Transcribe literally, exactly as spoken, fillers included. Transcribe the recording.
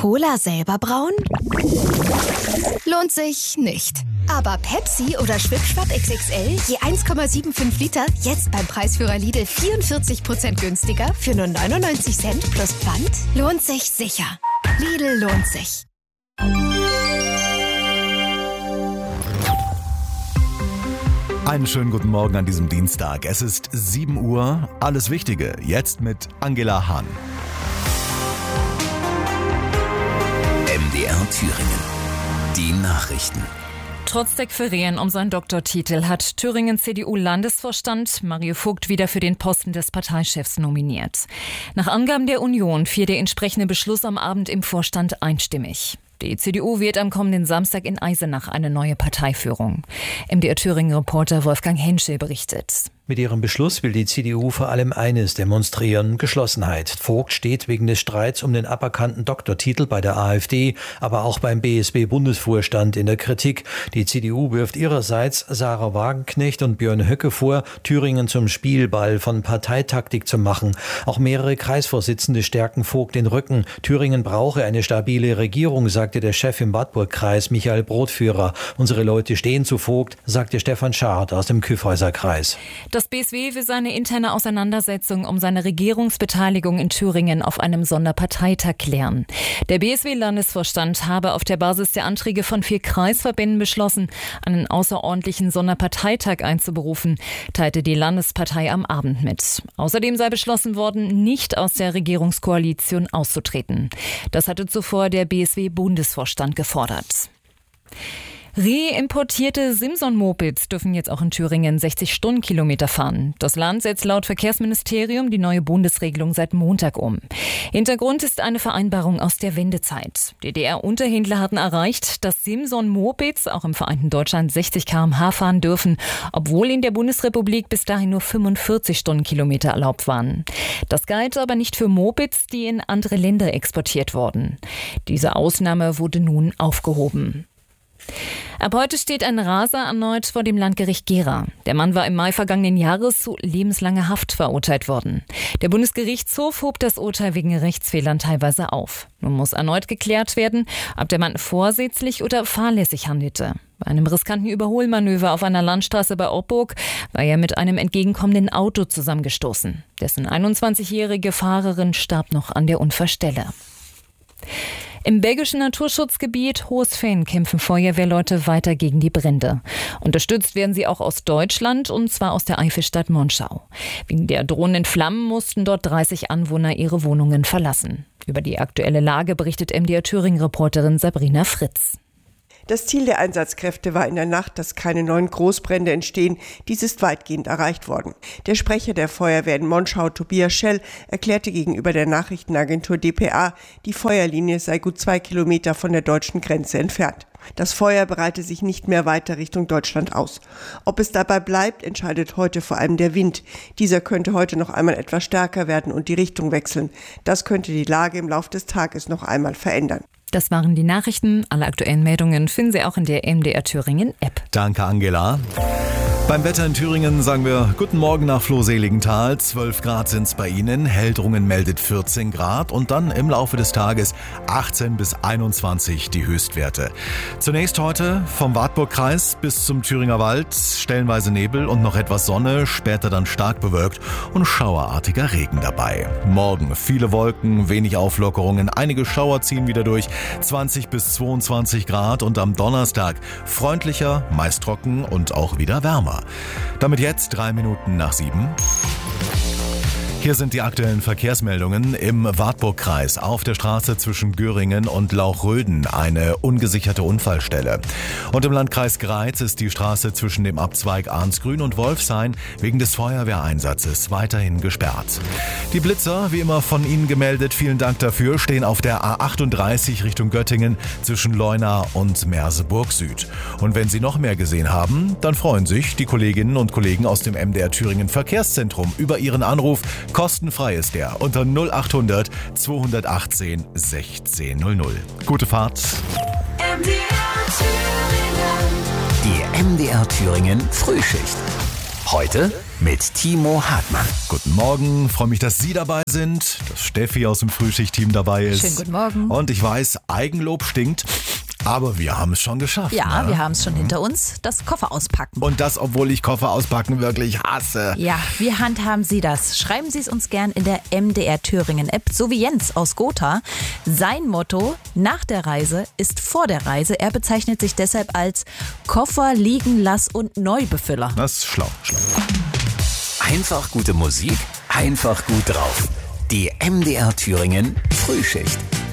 Cola selber brauen? Lohnt sich nicht. Aber Pepsi oder Schwipschwapp X X L, je eins Komma fünfundsiebzig Liter, jetzt beim Preisführer Lidl vierundvierzig Prozent günstiger für nur neunundneunzig Cent plus Pfand? Lohnt sich sicher. Lidl lohnt sich. Einen schönen guten Morgen an diesem Dienstag. Es ist sieben Uhr. Alles Wichtige jetzt mit Angela Hahn. M D R Thüringen. Die Nachrichten. Trotz der Querelen um seinen Doktortitel hat Thüringen C D U-Landesvorstand Mario Vogt wieder für den Posten des Parteichefs nominiert. Nach Angaben der Union fiel der entsprechende Beschluss am Abend im Vorstand einstimmig. Die C D U wählt am kommenden Samstag in Eisenach eine neue Parteiführung. M D R Thüringen-Reporter Wolfgang Henschel berichtet. Mit ihrem Beschluss will die C D U vor allem eines demonstrieren: Geschlossenheit. Vogt steht wegen des Streits um den aberkannten Doktortitel bei der AfD, aber auch beim B S B-Bundesvorstand in der Kritik. Die C D U wirft ihrerseits Sarah Wagenknecht und Björn Höcke vor, Thüringen zum Spielball von Parteitaktik zu machen. Auch mehrere Kreisvorsitzende stärken Vogt den Rücken. Thüringen brauche eine stabile Regierung, sagte der Chef im Wartburg-Kreis Michael Brotführer. Unsere Leute stehen zu Vogt, sagte Stefan Schad aus dem Kyffhäuser-Kreis. Das B S W will seine interne Auseinandersetzung um seine Regierungsbeteiligung in Thüringen auf einem Sonderparteitag klären. Der B S W-Landesvorstand habe auf der Basis der Anträge von vier Kreisverbänden beschlossen, einen außerordentlichen Sonderparteitag einzuberufen, teilte die Landespartei am Abend mit. Außerdem sei beschlossen worden, nicht aus der Regierungskoalition auszutreten. Das hatte zuvor der B S W-Bundesvorstand gefordert. Reimportierte Simson-Mopeds dürfen jetzt auch in Thüringen sechzig Stundenkilometer fahren. Das Land setzt laut Verkehrsministerium die neue Bundesregelung seit Montag um. Hintergrund ist eine Vereinbarung aus der Wendezeit. D D R-Unterhändler hatten erreicht, dass Simson-Mopeds auch im vereinten Deutschland sechzig Kilometer pro Stunde fahren dürfen, obwohl in der Bundesrepublik bis dahin nur fünfundvierzig Stundenkilometer erlaubt waren. Das galt aber nicht für Mopeds, die in andere Länder exportiert wurden. Diese Ausnahme wurde nun aufgehoben. Ab heute steht ein Raser erneut vor dem Landgericht Gera. Der Mann war im Mai vergangenen Jahres zu lebenslanger Haft verurteilt worden. Der Bundesgerichtshof hob das Urteil wegen Rechtsfehlern teilweise auf. Nun muss erneut geklärt werden, ob der Mann vorsätzlich oder fahrlässig handelte. Bei einem riskanten Überholmanöver auf einer Landstraße bei Oppburg war er mit einem entgegenkommenden Auto zusammengestoßen. Dessen einundzwanzigjährige Fahrerin starb noch an der Unfallstelle. Im belgischen Naturschutzgebiet Hohsveen kämpfen Feuerwehrleute weiter gegen die Brände. Unterstützt werden sie auch aus Deutschland, und zwar aus der Eifelstadt Monschau. Wegen der drohenden Flammen mussten dort dreißig Anwohner ihre Wohnungen verlassen. Über die aktuelle Lage berichtet M D R Thüringen-Reporterin Sabrina Fritz. Das Ziel der Einsatzkräfte war in der Nacht, dass keine neuen Großbrände entstehen. Dies ist weitgehend erreicht worden. Der Sprecher der Feuerwehr in Monschau, Tobias Schell, erklärte gegenüber der Nachrichtenagentur D P A, die Feuerlinie sei gut zwei Kilometer von der deutschen Grenze entfernt. Das Feuer breite sich nicht mehr weiter Richtung Deutschland aus. Ob es dabei bleibt, entscheidet heute vor allem der Wind. Dieser könnte heute noch einmal etwas stärker werden und die Richtung wechseln. Das könnte die Lage im Laufe des Tages noch einmal verändern. Das waren die Nachrichten. Alle aktuellen Meldungen finden Sie auch in der M D R Thüringen App. Danke, Angela. Beim Wetter in Thüringen sagen wir guten Morgen nach Flohseligenthal. zwölf Grad sind es bei Ihnen. Heldrungen meldet vierzehn Grad und dann im Laufe des Tages achtzehn bis einundzwanzig die Höchstwerte. Zunächst heute vom Wartburg-Kreis bis zum Thüringer Wald. Stellenweise Nebel und noch etwas Sonne, später dann stark bewölkt und schauerartiger Regen dabei. Morgen viele Wolken, wenig Auflockerungen, einige Schauer ziehen wieder durch. zwanzig bis zweiundzwanzig Grad und am Donnerstag freundlicher, meist trocken und auch wieder wärmer. Damit jetzt drei Minuten nach sieben. Hier sind die aktuellen Verkehrsmeldungen im Wartburg-Kreis. Auf der Straße zwischen Göringen und Lauchröden eine ungesicherte Unfallstelle. Und im Landkreis Greiz ist die Straße zwischen dem Abzweig Arnsgrün und Wolfshain wegen des Feuerwehreinsatzes weiterhin gesperrt. Die Blitzer, wie immer von Ihnen gemeldet, vielen Dank dafür, stehen auf der A achtunddreißig Richtung Göttingen zwischen Leuna und Merseburg Süd. Und wenn Sie noch mehr gesehen haben, dann freuen sich die Kolleginnen und Kollegen aus dem M D R Thüringen Verkehrszentrum über Ihren Anruf. Kostenfrei ist der unter null achthundert zweihundertachtzehn sechzehn null null. Gute Fahrt. M D R Thüringen. Die M D R Thüringen Frühschicht. Heute mit Timo Hartmann. Guten Morgen, freue mich, dass Sie dabei sind, dass Steffi aus dem Frühschicht-Team dabei ist. Schönen guten Morgen. Und ich weiß, Eigenlob stinkt, aber wir haben es schon geschafft. Ja, ne? wir haben es schon hinter uns, das Koffer auspacken. Und das, obwohl ich Koffer auspacken wirklich hasse. Ja, wie handhaben Sie das? Schreiben Sie es uns gern in der M D R Thüringen App, so wie Jens aus Gotha. Sein Motto nach der Reise ist vor der Reise. Er bezeichnet sich deshalb als Koffer liegen lass und Neubefüller. Das ist schlau, schlau. Einfach gute Musik, einfach gut drauf. Die M D R Thüringen Frühschicht.